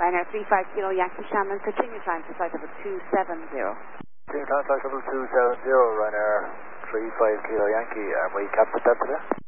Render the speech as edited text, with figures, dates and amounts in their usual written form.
Ryanair 35 Kilo Yankee Shannon, continue time to flight level 270. Continue time flight level 270, Ryanair 35 Kilo Yankee. Are we captain that today?